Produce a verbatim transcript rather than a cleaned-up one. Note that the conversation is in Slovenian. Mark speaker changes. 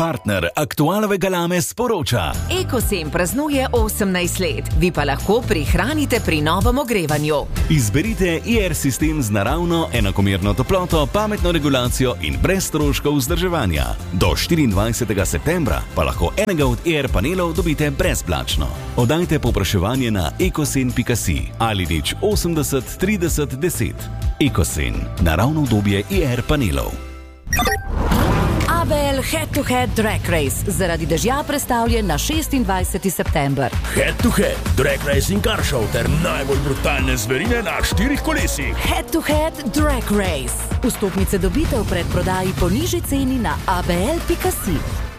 Speaker 1: Partner aktualove galame sporoča.
Speaker 2: Ecosem praznuje osemnajst let, vi pa lahko prihranite pri novem ogrevanju.
Speaker 1: Izberite I R sistem z naravno, enakomerno toploto, pametno regulacijo in brez stroškov vzdrževanja. Do štiriindvajsetega septembra pa lahko enega od I R panelov dobite brezplačno. Oddajte povpraševanje na ecosem pika si ali nič osemdeset trideset deset. Ecosem, naravno udobje I R panelov.
Speaker 2: A B L Head to Head Drag Race zaradi dežja prestavljen na šestindvajseti september.
Speaker 3: Head to Head Drag Race in Car Show ter najbolj brutalne zverine na štirih kolesih.
Speaker 2: Head to Head Drag Race. Vstopnice dobite v predprodaji po nižji ceni na a b l pika si.